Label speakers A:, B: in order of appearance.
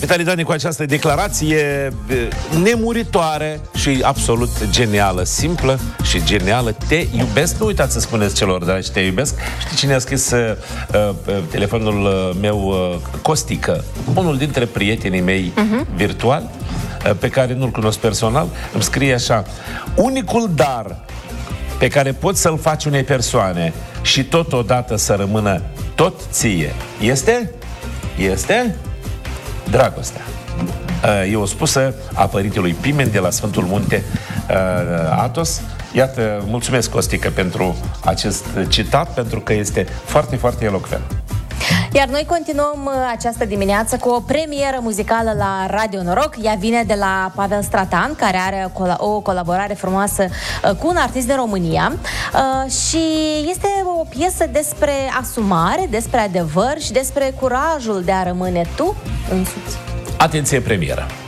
A: Vitalidane, cu această declarație nemuritoare și absolut genială, simplă și genială. Te iubesc. Nu uitați să spuneți celor dragi, te iubesc. Știi cine a scris telefonul meu? Costică, unul dintre prietenii mei virtual, pe care nu-l cunosc personal, îmi scrie așa: unicul dar pe care poți să-l faci unei persoane și totodată să rămână tot ție este dragostea. E o spusă a părintelui Pimen de la Sfântul Munte Athos. Iată, mulțumesc, Costică, pentru acest citat, pentru că este foarte, foarte elocvent.
B: Iar noi continuăm această dimineață cu o premieră muzicală la Radio Noroc. Ea vine de la Pavel Stratan, care are o colaborare frumoasă cu un artist din România și este o piesă despre asumare, despre adevăr și despre curajul de a rămâne tu însuți.
A: Atenție, premieră!